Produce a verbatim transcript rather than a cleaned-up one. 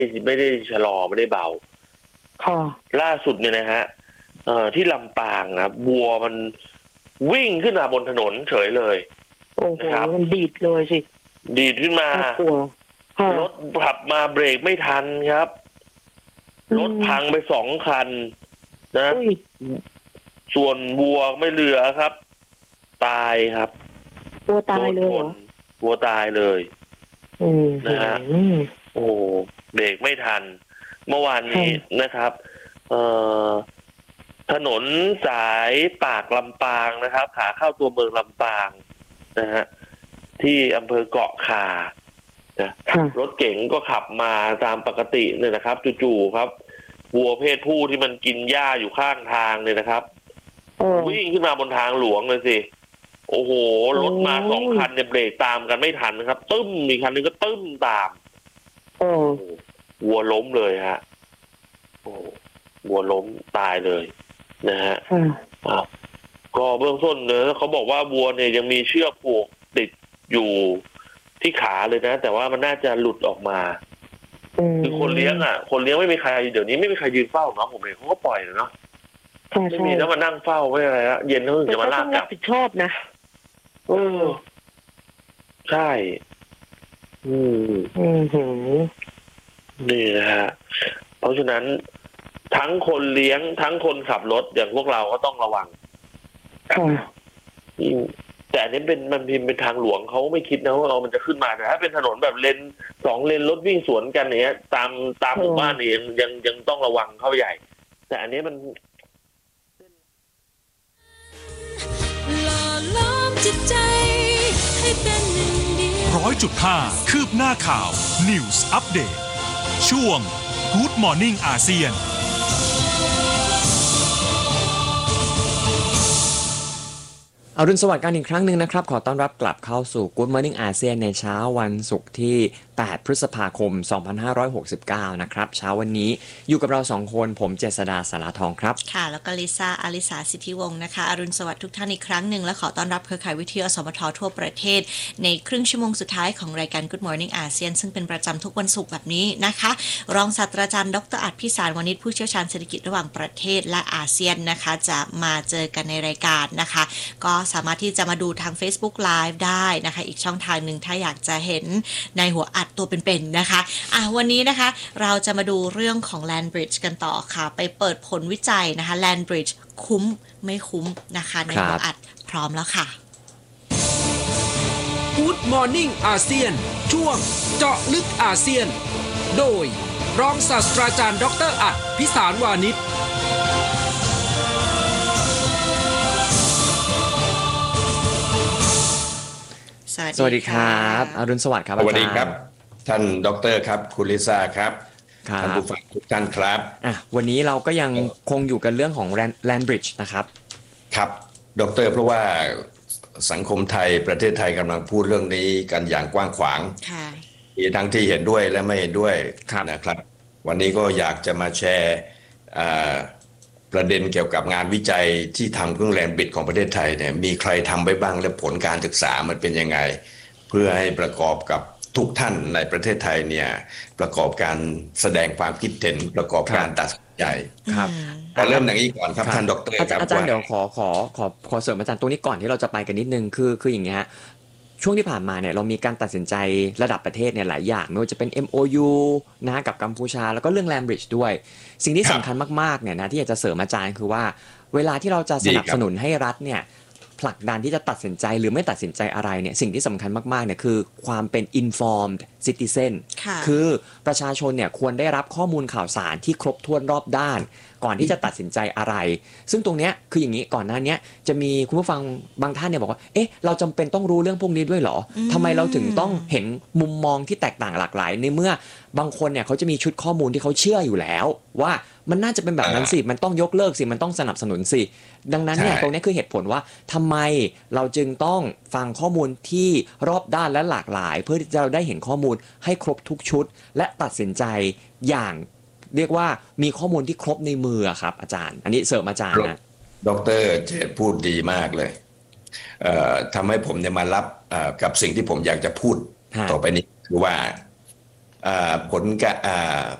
ไม่ได้ชะลอไม่ได้เบาค่ะล่าสุดเนี่ยนะฮะเอ่อที่ลำปางนะวัวมันวิ่งขึ้นมาบนถนนเฉยเลยโอ้โหมันดีดเลยสิดีดขึ้นมารถขับมาเบรกไม่ทันครับรถพังไปสองคันนะส่วนวัวไม่เหลือครับ ตายครับวัวตายเลยเหรอวัวตายเลยนะฮะโอ้เบรกไม่ทันเมื่อวานนี้นะครับเอ่อถนนสายปากลำปางนะครับขาเข้าตัวเมืองลำปางนะฮะที่อำเภอเกาะข่านะรถเก๋งก็ขับมาตามปกติเนี่ยนะครับจู่ๆครับวัวเพศผู้ที่มันกินหญ้าอยู่ข้างทางเนี่ยนะครับวิ่งขึ้นมาบนทางหลวงเลยสิโอ้โหรถมาสองคันเนี่ยเบรกตามกันไม่ทันนะครับตึ้มมีคันนึงก็ตึ้มตามโอ้วัวล้มเลยฮะโอ้วัวล้มตายเลยนะฮะก็เบื้องต้นเนี่ยเขาบอกว่าวัวเนี่ยยังมีเชือกผูกติดอยู่ที่ขาเลยนะแต่ว่ามันน่าจะหลุดออกมาคือคนเลี้ยงอ่ะคนเลี้ยงไม่มีใครเดี๋ยวนี้ไม่มีใครยืนเฝ้าเนาะผมเห็นเขาก็ปล่อยเลยเนาะไม่มีแล้วมานั่งเฝ้าไม่อะไรละเย็นเขาถึงจะมาลากกลับผิดชอบนะเออใช่อืมอืมนี่นะฮะเพราะฉะนั้นทั้งคนเลี้ยงทั้งคนขับรถอย่างพวกเราก็ต้องระวังค่ะแต่อันนี้เป็นมันพิมพ์เป็นทางหลวงเขาไม่คิดนะว่าเรามันจะขึ้นมาแต่ถ้าเป็นถนนแบบเลนสองเลนรถวิ่งสวนกันเนี้ยตามตามหมู่บ้านเองยังยังต้องระวังเข้าใหญ่แต่อันนี้มันร้อยจุดห้าคืบหน้าข่าว News Update ช่วง Good Morning อาเซียนอรุณสวัสดิ์กันอีกครั้งหนึ่งนะครับขอต้อนรับกลับเข้าสู่ Good Morning อาเซียนในเช้าวันศุกร์ที่แปดพฤษภาคมสองพันห้าร้อยหกสิบเก้านะครับเช้าวันนี้อยู่กับเราสองคนผมเจษฎาสาราทองครับค่ะแล้วก็ลิซ่าอาลิสาสิทธิวงศ์นะคะอรุณสวัสดิ์ทุกท่านอีกครั้งหนึ่งและขอต้อนรับเครือข่ายวิทยุอสมททั่วประเทศในครึ่งชั่วโมงสุดท้ายของรายการ Good Morning อาเซียนซึ่งเป็นประจำทุกวันศุกร์แบบนี้นะคะรองศาสตราจารย์ดร.อัฏฐพิสารวณิชผู้เชี่ยวชาญเศรษฐกิจระหว่างประเทศและอาเซียนนะคะจะมาเจอกันในรายการนะคะก็สามารถที่จะมาดูทาง Facebook Live ได้นะคะอีกช่องทางหนึ่งถ้าอยากจะเห็นในหัวอัดตัวเป็นๆนะคะอ่ะวันนี้นะคะเราจะมาดูเรื่องของ Land Bridge กันต่อค่ะไปเปิดผลวิจัยนะคะ Land Bridge คุ้มไม่คุ้มนะคะในหัวอัดพร้อมแล้วค่ะ Good Morning อาเซียนช่วงเจาะลึกอาเซียนโดยรองศาสตราจารย์ดร.อัฏฐพิสารวานิชสวัสดีครับอรุณสวัสดิ์ครับสวัสดีครับท่านดร.ครับคุณลิซ่าครับท่านผู้ฟังทุกท่านครับอ่ะวันนี้เราก็ยังคงอยู่กันเรื่องของ Land Bridge นะครับครับดร.เพราะว่าสังคมไทยประเทศไทยกำลังพูดเรื่องนี้กันอย่างกว้างขวางมีทั้งที่เห็นด้วยและไม่เห็นด้วยนะครับวันนี้ก็อยากจะมาแชร์ประเด็นเกี่ยวกับงานวิจัยที่ทำเครื่องแลนด์บริดจ์ของประเทศไทยเนี่ยมีใครทำไปบ้างและผลการศึกษามันเป็นยังไงเพื่อให้ประกอบกับทุกท่านในประเทศไทยเนี่ยประกอบการแสดงความคิดเห็นประกอบการตัดสินใจครับแต่เริ่มอย่างนี้ก่อนครับท่านดร.ครับอาจารย์เดี๋ยวขอขอขอขอเสริมอาจารย์ตรงนี้ก่อนที่เราจะไปกันนิดนึงคือคืออย่างเงี้ยช่วงที่ผ่านมาเนี่ยเรามีการตัดสินใจระดับประเทศเนี่ยหลายอย่างไม่ว่าจะเป็น เอ็ม โอ ยู นะกับกัมพูชาแล้วก็เรื่อง Land Bridge ด้วยสิ่งที่สำคัญมากๆเนี่ยนะที่อยากจะเสริมอาจารย์คือว่าเวลาที่เราจะสนับสนุนให้รัฐเนี่ยผลักดันที่จะตัดสินใจหรือไม่ตัดสินใจอะไรเนี่ยสิ่งที่สำคัญมากๆเนี่ยคือความเป็น informed citizen คือประชาชนเนี่ยควรได้รับข้อมูลข่าวสารที่ครบถ้วนรอบด้านก่อนที่จะตัดสินใจอะไรซึ่งตรงเนี้ยคืออย่างนี้ก่อนหน้านี้จะมีคุณผู้ฟังบางท่านเนี่ยบอกว่าเอ๊ะเราจำเป็นต้องรู้เรื่องพวกนี้ด้วยเหรอทำไมเราถึงต้องเห็นมุมมองที่แตกต่างหลากหลายในเมื่อบางคนเนี่ยเขาจะมีชุดข้อมูลที่เขาเชื่ออยู่แล้วว่ามันน่าจะเป็นแบบนั้นสิมันต้องยกเลิกสิมันต้องสนับสนุนสิดังนั้นเนี่ยตรงนี้คือเหตุผลว่าทำไมเราจึงต้องฟังข้อมูลที่รอบด้านและหลากหลายเพื่อที่จะได้เห็นข้อมูลให้ครบทุกชุดและตัดสินใจอย่างเรียกว่ามีข้อมูลที่ครบในมือครับอาจารย์อันนี้เสริมอาจารย์นะดร.เจตพูดดีมากเลยเอ่อทำให้ผมเนี่ยมารับกับสิ่งที่ผมอยากจะพูดต่อไปนี้คือว่าอ่าผลกะอ่า